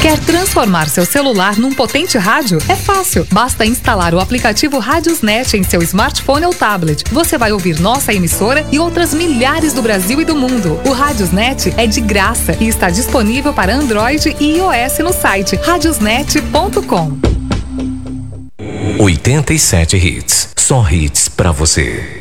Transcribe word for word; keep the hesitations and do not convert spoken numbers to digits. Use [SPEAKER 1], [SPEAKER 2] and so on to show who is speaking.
[SPEAKER 1] Quer transformar seu celular num potente rádio? É fácil. Basta instalar o aplicativo Radiosnet em seu smartphone ou tablet. Você vai ouvir nossa emissora e outras milhares do Brasil e do mundo. O Radiosnet é de graça e está disponível para Android e iOS no site radiosnet ponto com.
[SPEAKER 2] oitenta e sete hits. Só hits pra você.